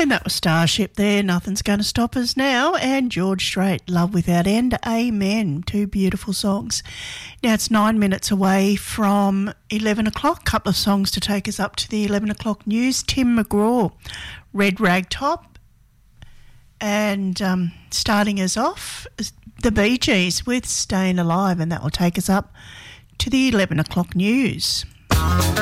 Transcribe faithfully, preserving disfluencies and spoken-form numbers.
And that was Starship there, Nothing's Going to Stop Us Now, and George Strait, Love Without End, Amen. Two beautiful songs. Now it's nine minutes away from eleven o'clock, a couple of songs to take us up to the eleven o'clock news. Tim McGraw, Red Rag Top, and um, starting us off, the Bee Gees with Staying Alive, and that will take us up to the eleven o'clock news.